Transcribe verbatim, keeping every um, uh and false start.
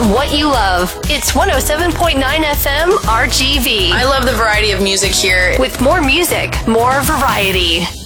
on what you love. It's one oh seven point nine F M R G V. I love the variety of music here. With more music, more variety.